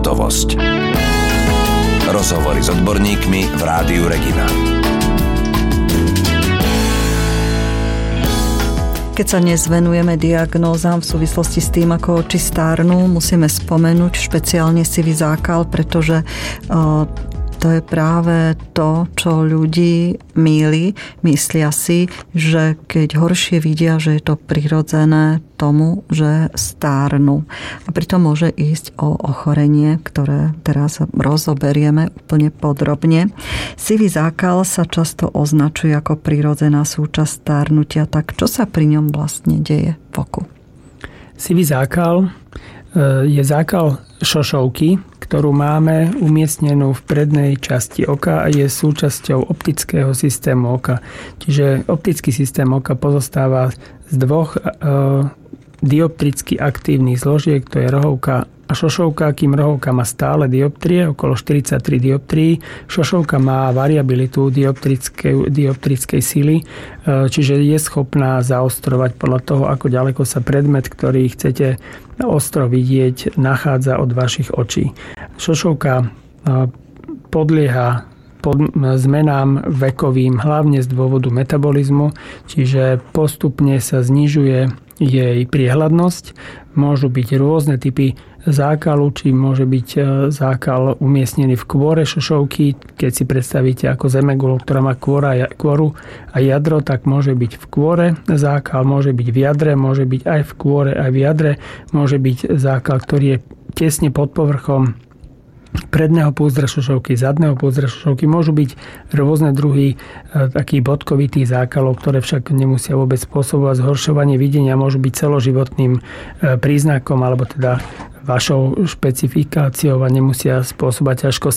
hotovosť. Rozhovory s odborníkmi v Rádiu Regina. Keď sa dnes venujeme diagnózam v súvislosti s tým, ako oči stárnu, musíme spomenúť špeciálne sivý zákal, pretože to je práve to, čo ľudí mýli. Myslia si, že keď horšie vidia, že je to prirodzené tomu, že stárnu. A pritom môže ísť o ochorenie, ktoré teraz rozoberieme úplne podrobne. Sivý zákal sa často označuje ako prirodzená súčasť stárnutia. Tak čo sa pri ňom vlastne deje v oku? Sivý zákal je zákal šošovky, ktorú máme umiestnenú v prednej časti oka a je súčasťou optického systému oka. Čiže optický systém oka pozostáva z dvoch dioptricky aktívnych zložiek, to je rohovka a šošovka, kým rohovka má stále dioptrie, okolo 43 dioptrií. Šošovka má variabilitu dioptrickej sily, čiže je schopná zaostrovať podľa toho, ako ďaleko sa predmet, ktorý chcete ostro vidieť, nachádza od vašich očí. Šošovka podlieha zmenám vekovým, hlavne z dôvodu metabolizmu, čiže postupne sa znižuje jej priehľadnosť. Môžu byť rôzne typy zákalu, či môže byť zákal umiestnený v kôre šošovky. Keď si predstavíte ako zemegulu, ktorá má kôru a jadro, tak môže byť v kôre zákal, môže byť v jadre, môže byť aj v kôre, aj v jadre. Môže byť zákal, ktorý je tesne pod povrchom predného púzdra šošovky, zadného púzdra šošovky. Môžu byť rôzne druhy takých bodkovitých zákalov, ktoré však nemusia vôbec spôsobovať zhoršovanie videnia, môžu byť celoživotným príznakom alebo teda vašou špecifikáciou a nemusia spôsobovať ťažkosti.